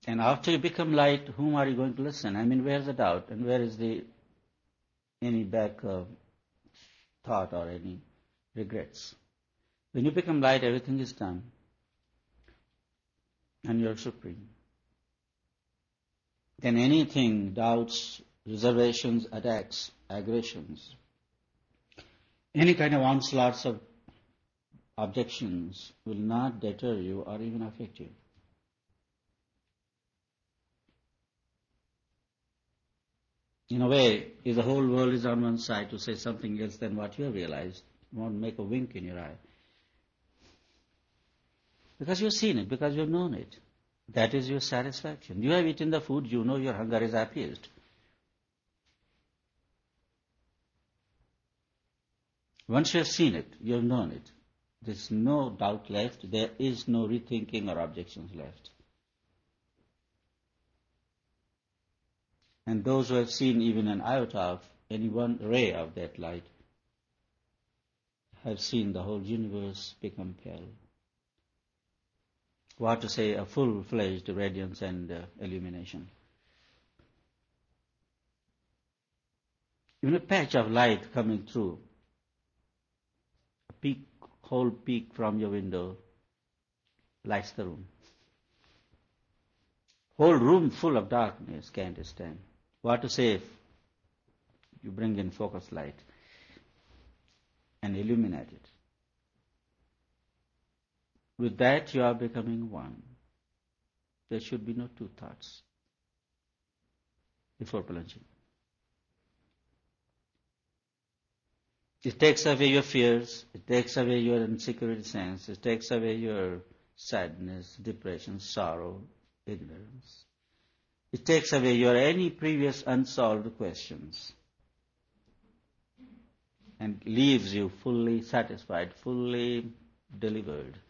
And after you become light, whom are you going to listen? I mean, where's the doubt and where is any back thought or any regrets? When you become light, everything is done and you're supreme. Then anything, doubts, reservations, attacks, aggressions, any kind of onslaughts of objections will not deter you or even affect you. In a way, if the whole world is on one side to say something else than what you have realized, you won't make a wink in your eye. Because you've seen it, because you've known it. That is your satisfaction. You have eaten the food, you know your hunger is appeased. Once you have seen it, you have known it. There's no doubt left, there is no rethinking or objections left. And those who have seen even an iota of any one ray of that light have seen the whole universe become pale. What to say, a full-fledged radiance and illumination. Even a patch of light coming through, a whole peak from your window lights the room. Whole room full of darkness can't stand. What to say if you bring in focus light and illuminate it? With that you are becoming one. There should be no two thoughts before plunging. It takes away your fears, it takes away your insecurity sense, it takes away your sadness, depression, sorrow, ignorance. It takes away your any previous unsolved questions and leaves you fully satisfied, fully delivered.